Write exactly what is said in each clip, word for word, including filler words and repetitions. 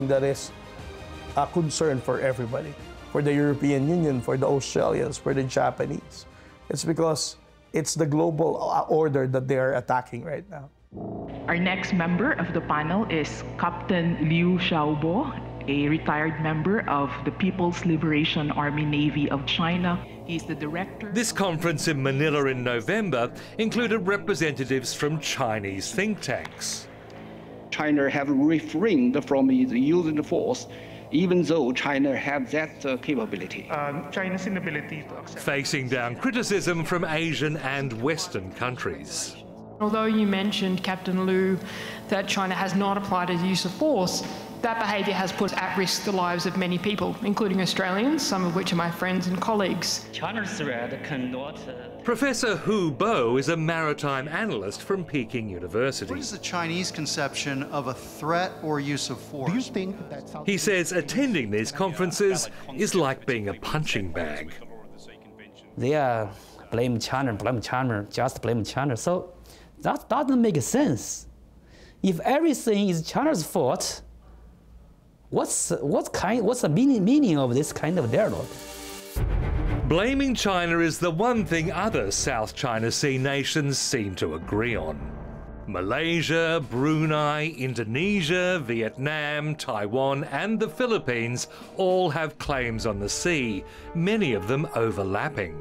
that is a concern for everybody, for the European Union, for the Australians, for the Japanese. It's because it's the global order that they are attacking right now. Our next member of the panel is Captain Liu Xiaobo, a retired member of the People's Liberation Army Navy of China. He's the director. This conference in Manila in November included representatives from Chinese think tanks. China have refrained from using the force, even though China has that uh, capability. Uh, China's inability to accept. Facing down criticism from Asian and Western countries. Although you mentioned, Captain Liu, that China has not applied a use of force, that behaviour has put at risk the lives of many people, including Australians, some of which are my friends and colleagues. China's threat cannot... Uh... Professor Hu Bo is a maritime analyst from Peking University. What is the Chinese conception of a threat or use of force? Do you think that's how... He says attending these conferences is like being a punching bag. They are blame China, blame China, just blame China. So that doesn't make sense. If everything is China's fault, what's what kind? What's the meaning meaning of this kind of dialogue? Blaming China is the one thing other South China Sea nations seem to agree on. Malaysia, Brunei, Indonesia, Vietnam, Taiwan, and the Philippines all have claims on the sea, many of them overlapping.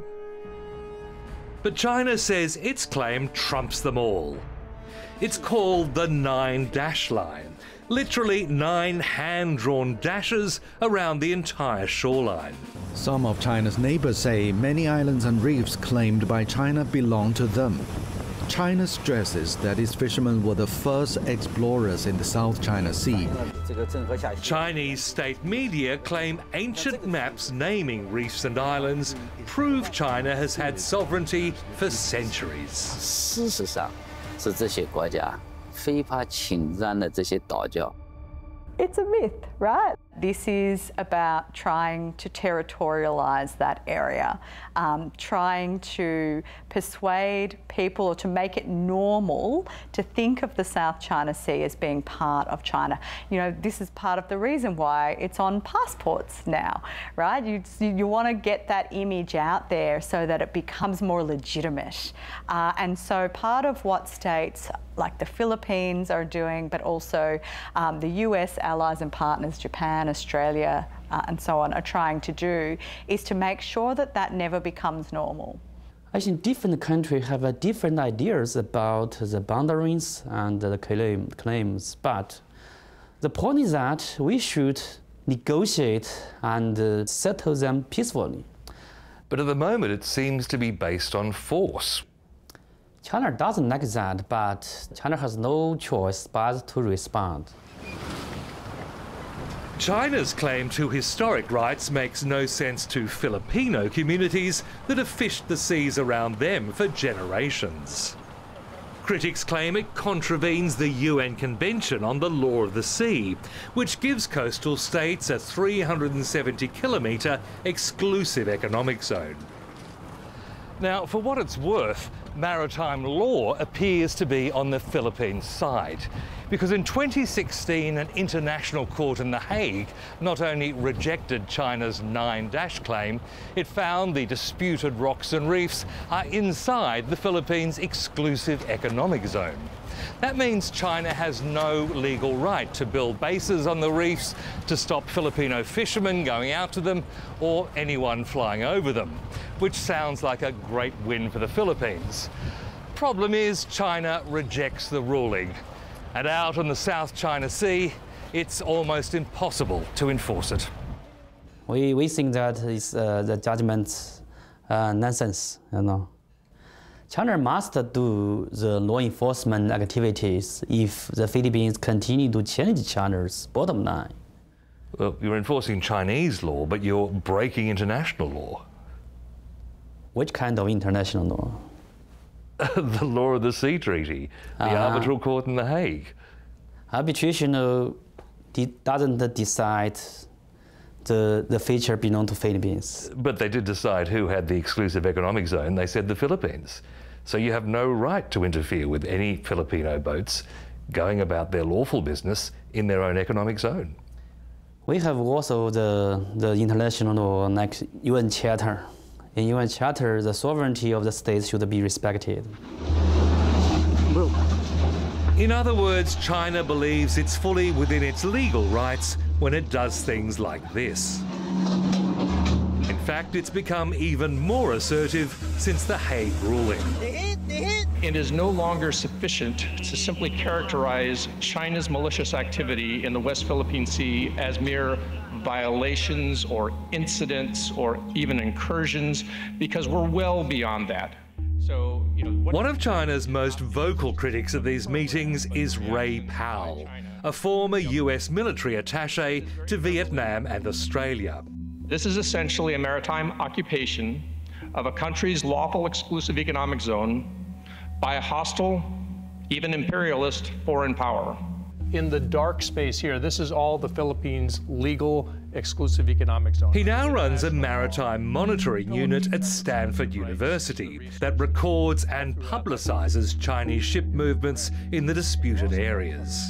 But China says its claim trumps them all. It's called the Nine Dash Line, literally nine hand-drawn dashes around the entire shoreline. Some of China's neighbors say many islands and reefs claimed by China belong to them. China stresses that its fishermen were the first explorers in the South China Sea. Chinese state media claim ancient maps naming reefs and islands prove China has had sovereignty for centuries. 事实上，是这些国家非法侵占的这些岛礁。 It's a myth, right? This is about trying to territorialize that area, um, trying to persuade people or to make it normal to think of the South China Sea as being part of China. You know, this is part of the reason why it's on passports now, right? You, you want to get that image out there so that it becomes more legitimate. Uh, and so part of what states like the Philippines are doing, but also um, the U S allies and partners, Japan, Australia, uh, and so on, are trying to do, is to make sure that that never becomes normal. I think different countries have uh, different ideas about the boundaries and the claim, claims, but the point is that we should negotiate and uh, settle them peacefully. But at the moment, it seems to be based on force. China doesn't like that, but China has no choice but to respond. China's claim to historic rights makes no sense to Filipino communities that have fished the seas around them for generations. Critics claim it contravenes the U N Convention on the Law of the Sea, which gives coastal states a three hundred seventy kilometre exclusive economic zone. Now, for what it's worth, maritime law appears to be on the Philippines side, because in twenty sixteen an international court in The Hague not only rejected China's Nine Dash claim, it found the disputed rocks and reefs are inside the Philippines' exclusive economic zone. That means China has no legal right to build bases on the reefs, to stop Filipino fishermen going out to them, or anyone flying over them, which sounds like a great win for the Philippines. Problem is, China rejects the ruling, and out on the South China Sea, it's almost impossible to enforce it. We, we think that is uh, the judgment uh, nonsense, you know. China must do the law enforcement activities if the Philippines continue to challenge China's bottom line. Well, you're enforcing Chinese law, but you're breaking international law. Which kind of international law? The Law of the Sea Treaty, the uh, arbitral court in The Hague. Arbitration uh, doesn't decide the, the future belong to Philippines. But they did decide who had the exclusive economic zone. They said the Philippines. So you have no right to interfere with any Filipino boats going about their lawful business in their own economic zone. We have also the, the international like U N Charter. In U N Charter, the sovereignty of the states should be respected. In other words, China believes it's fully within its legal rights when it does things like this. In fact, it's become even more assertive since the Hague ruling. It is no longer sufficient to simply characterize China's malicious activity in the West Philippine Sea as mere violations or incidents or even incursions, because we're well beyond that. So, you know, one of China's most vocal critics of these meetings is Ray Powell, a former U S military attaché to Vietnam and Australia. This is essentially a maritime occupation of a country's lawful exclusive economic zone by a hostile, even imperialist, foreign power. In the dark space here, this is all the Philippines' legal exclusive economic zone. He now runs a maritime monitoring unit at Stanford University that records and publicizes Chinese ship movements in the disputed areas.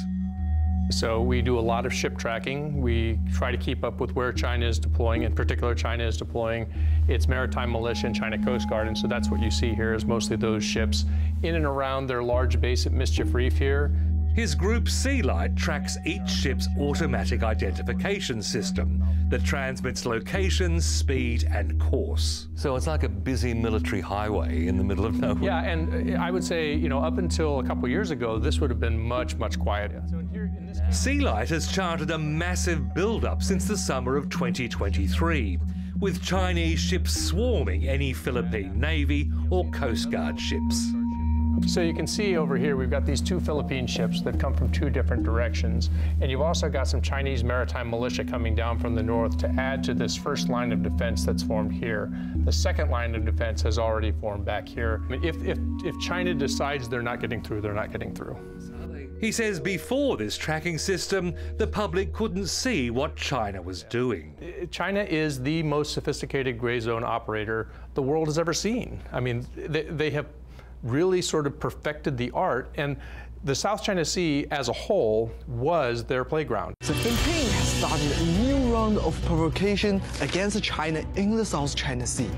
So we do a lot of ship tracking. We try to keep up with where China is deploying. In particular, China is deploying its maritime militia and China Coast Guard, and so that's what you see here is mostly those ships in and around their large base at Mischief Reef here. His group Sealight tracks each ship's automatic identification system that transmits location, speed, and course. So it's like a busy military highway in the middle of nowhere. Yeah, and I would say, you know, up until a couple years ago, this would have been much, much quieter. Sealight has charted a massive build-up since the summer of twenty twenty-three, with Chinese ships swarming any Philippine Navy or Coast Guard ships. So you can see over here, we've got these two Philippine ships that come from two different directions. And you've also got some Chinese maritime militia coming down from the north to add to this first line of defense that's formed here. The second line of defense has already formed back here. I mean, if, if, if China decides they're not getting through, they're not getting through. He says before this tracking system, the public couldn't see what China was doing. China is the most sophisticated gray zone operator the world has ever seen. I mean, they, they have really sort of perfected the art, and the South China Sea as a whole was their playground. The Philippines has started a new round of provocation against China in the South China Sea.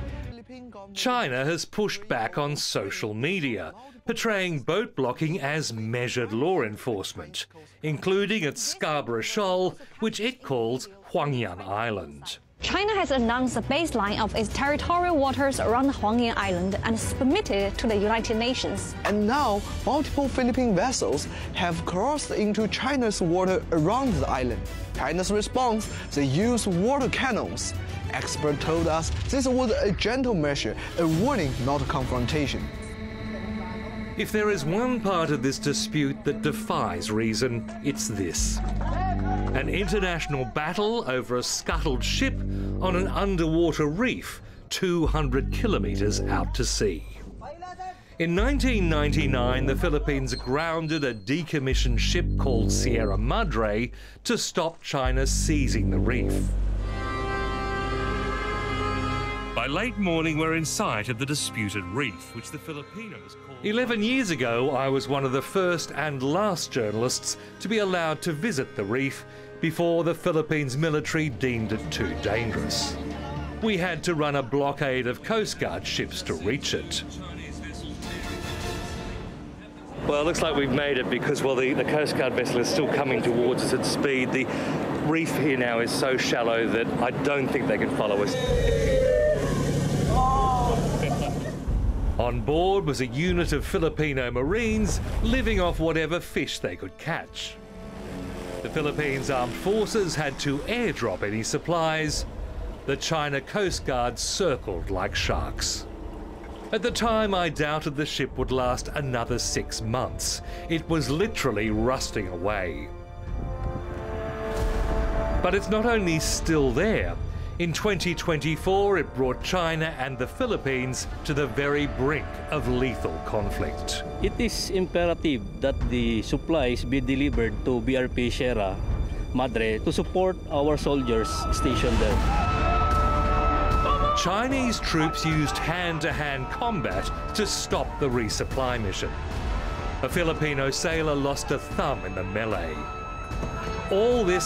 China has pushed back on social media, portraying boat blocking as measured law enforcement, including at Scarborough Shoal, which it calls Huangyan Island. China has announced the baseline of its territorial waters around Huangyan Island and submitted it to the United Nations. And now, multiple Philippine vessels have crossed into China's water around the island. China's response, they use water cannons. Experts told us this was a gentle measure, a warning, not a confrontation. If there is one part of this dispute that defies reason, it's this. An international battle over a scuttled ship on an underwater reef two hundred kilometres out to sea. In nineteen ninety-nine, the Philippines grounded a decommissioned ship called Sierra Madre to stop China seizing the reef. By late morning, we're in sight of the disputed reef, which the Filipinos call... Eleven years ago, I was one of the first and last journalists to be allowed to visit the reef before the Philippines military deemed it too dangerous. We had to run a blockade of Coast Guard ships to reach it. Well, it looks like we've made it because, well, the, the Coast Guard vessel is still coming towards us at speed. The reef here now is so shallow that I don't think they can follow us. On board was a unit of Filipino Marines living off whatever fish they could catch. The Philippines Armed Forces had to airdrop any supplies. The China Coast Guard circled like sharks. At the time, I doubted the ship would last another six months. It was literally rusting away. But it's not only still there. In twenty twenty-four, it brought China and the Philippines to the very brink of lethal conflict. It is imperative that the supplies be delivered to B R P Sierra Madre to support our soldiers stationed there. Chinese troops used hand-to-hand combat to stop the resupply mission. A Filipino sailor lost a thumb in the melee. All this